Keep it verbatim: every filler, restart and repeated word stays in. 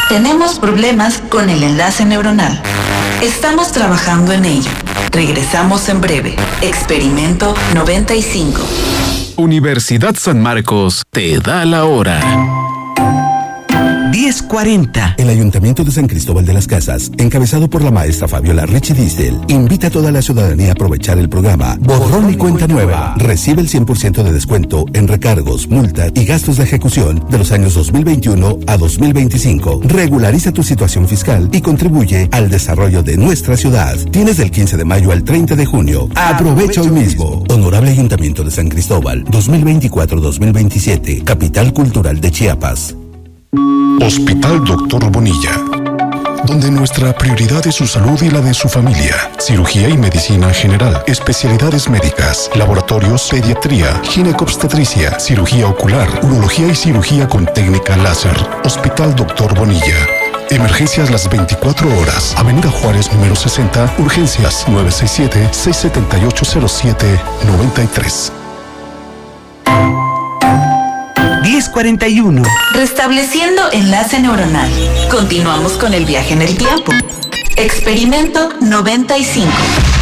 Tenemos problemas con el enlace neuronal. Estamos trabajando en ello. Regresamos en breve. Experimento noventa y cinco. Universidad San Marcos te da la hora. diez cuarenta. El Ayuntamiento de San Cristóbal de las Casas, encabezado por la maestra Fabiola Richie Diestel, invita a toda la ciudadanía a aprovechar el programa Borrón y Cuenta Nueva. Recibe el cien por ciento de descuento en recargos, multas y gastos de ejecución de los años dos mil veintiuno a dos mil veinticinco. Regulariza tu situación fiscal y contribuye al desarrollo de nuestra ciudad. Tienes del quince de mayo al treinta de junio. Aprovecha hoy mismo. Honorable Ayuntamiento de San Cristóbal, dos mil veinticuatro a dos mil veintisiete. Capital Cultural de Chiapas. Hospital Doctor Bonilla, donde nuestra prioridad es su salud y la de su familia. Cirugía y medicina general, especialidades médicas, laboratorios, pediatría, ginecobstetricia, cirugía ocular, urología y cirugía con técnica láser. Hospital Doctor Bonilla. Emergencias las veinticuatro horas. Avenida Juárez, número sesenta. Urgencias nueve seis siete, seis siete ocho, cero siete nueve tres. diez cuarenta y uno. Restableciendo enlace neuronal. Continuamos con el viaje en el tiempo. Experimento noventa y cinco.